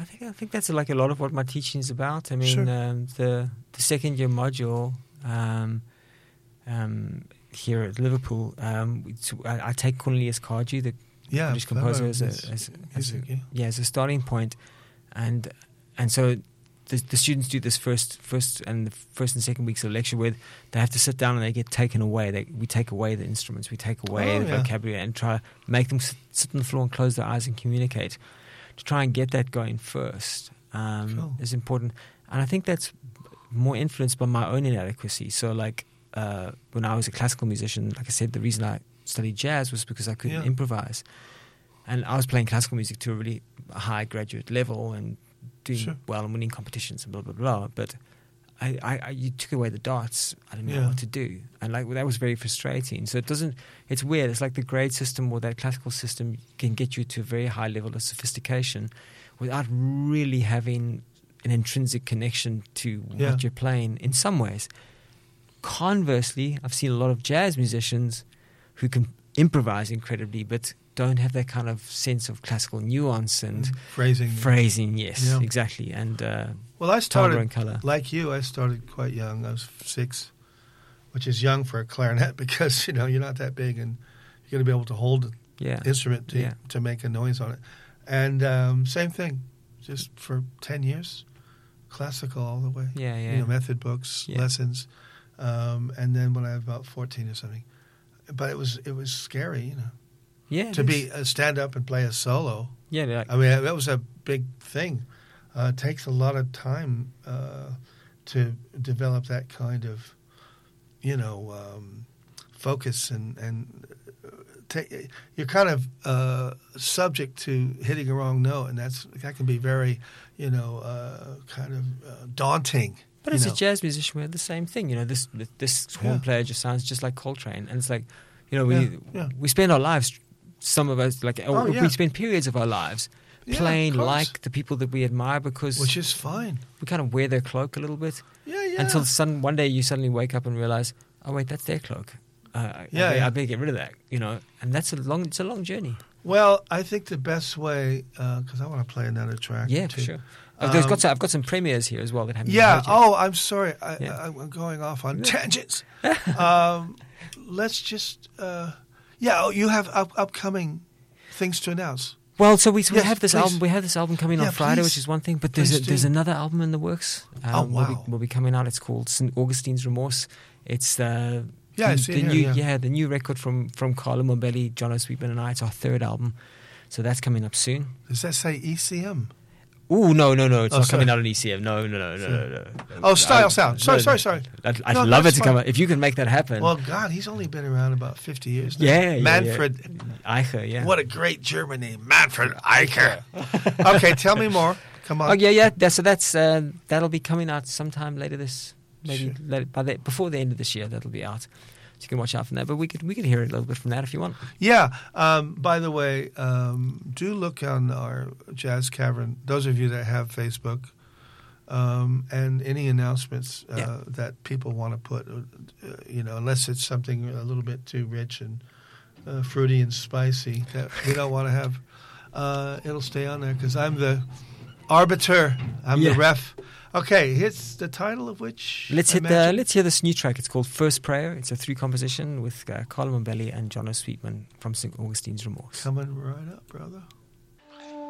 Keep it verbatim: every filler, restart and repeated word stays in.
think I think that's like a lot of what my teaching is about. I mean, Sure. um, the the second year module um, um, here at Liverpool, um, it's- I, I take Cornelius Cardew, the Yeah, British composer, as a, it's as, as a music, yeah. yeah as a starting point, and and so the, the students do this first first and the first and second weeks of lecture where they have to sit down and they get taken away. They, we take away the instruments, we take away Oh, the yeah. vocabulary, and try to make them sit, sit on the floor and close their eyes and communicate. To try and get that going first um, Cool. is important, and I think that's more influenced by my own inadequacy. So, like uh, when I was a classical musician, like I said, the reason I studied jazz was because I couldn't Yeah. improvise, and I was playing classical music to a really high graduate level and doing Sure. well and winning competitions and blah blah blah. But I, I, I you took away the darts. I didn't know Yeah. what to do, and like that was very frustrating. So it doesn't. It's weird. It's like the grade system or that classical system can get you to a very high level of sophistication without really having an intrinsic connection to Yeah. what you're playing. In some ways, conversely, I've seen a lot of jazz musicians who can improvise incredibly, but don't have that kind of sense of classical nuance and Phrasing. phrasing. Yes, Yeah. exactly. And uh, Well, I timbre started, and color. like you, I started quite young. I was six, which is young for a clarinet because, you know, you're not that big and you're going to be able to hold the Yeah, instrument to, Yeah. to make a noise on it. And um, same thing, just for ten years, classical all the way. yeah, yeah. You know, method books, Yeah. lessons. Um, and then when I was about fourteen or something. But it was it was scary, you know, yeah, to it be is. uh, stand up and play a solo. Yeah, like, I mean, that was a big thing. Uh, it takes a lot of time uh, to develop that kind of, you know, um, focus and and uh, ta- you're kind of uh, subject to hitting a wrong note, and that's that can be very, you know, uh, kind of uh, daunting. but you as know. a jazz musician, we have the same thing. You know, this this horn Yeah. player just sounds just like Coltrane, and it's like, you know, we Yeah, yeah. we spend our lives, some of us, like, Oh, or yeah. we spend periods of our lives Yeah, playing of course. like the people that we admire because Which is fine. we kind of wear their cloak a little bit Yeah, yeah. until sudden one day you suddenly wake up and realize, oh wait, that's their cloak. Uh, I- Yeah, I, better, yeah. I better get rid of that. You know, and that's a long, it's a long journey. Well, I think the best way, because I want to play another track. Yeah, or for two. sure. I've, there's Um, got some, I've got some premieres here as well that haven't Yeah. been played yet. Oh, I'm sorry. I, Yeah. I, I'm going off on tangents. um, let's just. Uh, yeah. Oh, you have up, upcoming things to announce. Well, so we, so we Yes, have this please. album. We have this album coming Yeah, on Friday, please. which is one thing. But there's a, Please there's do. another album in the works. Um, Oh, Will be, wow. will be coming out. It's called Saint Augustine's Remorse. It's uh, Yeah, I the, see the it new here, yeah. the new record from from Carlo Mombelli, Jono Sweetman, and I. It's our third album, so that's coming up soon. Does that say E C M? Oh no no no! It's Oh, not sorry. coming out on E C M. No no no no no. no. Oh, Style I- Sound. Sorry, no, sorry, no. sorry. I'd, I'd No, love it that's to come fine. out if you can make that happen. Well, God, he's only been around about fifty years now. yeah, yeah, Manfred. yeah. Eicher, yeah. What a great German name, Manfred Eicher. Okay, tell me more. Come on. Oh yeah, yeah. That, so that's uh, that'll be coming out sometime later this, maybe Sure. later, by the, before the end of this year. That'll be out, so you can watch out from that. But we could we could hear it a little bit from that if you want. Yeah. Um, by the way, um, do look on our Jazz Cavern. Those of you that have Facebook, um, and any announcements uh, Yeah. that people want to put, uh, you know, unless it's something a little bit too rich and uh, fruity and spicy that we don't want to have, uh, it'll stay on there because I'm the arbiter. I'm Yeah. the ref. Okay, here's the title of which. Let's I hit the imagine- let's hear this new track. It's called First Prayer. It's a three composition with uh, Carlo Mombelli and Jono Sweetman from Saint Augustine's Remorse. Coming right up, brother.